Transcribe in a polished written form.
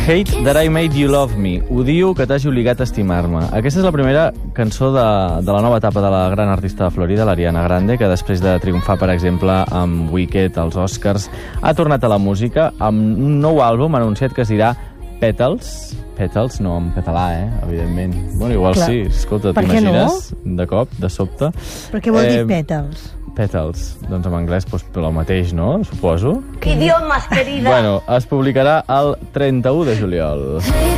Hate That I Made You Love Me. Odio que t'hagi obligat a estimar-me. Aquesta és la primera cançó de la nova etapa de la gran artista de Florida, l'Ariana Grande, que després de triomfar, per exemple, amb Wicked, als Oscars, ha tornat a la música amb un nou àlbum anunciat que es dirà Petals. Petals, no en català, evidentment. Bueno, igual clar. Sí, escolta, t'imagines? No? De cop, de sobte. Per què vol dir Petals? Petals. Doncs en anglès, doncs, el mateix, no? Suposo. Idiomes, querida. Bueno, es publicarà el 31 de juliol.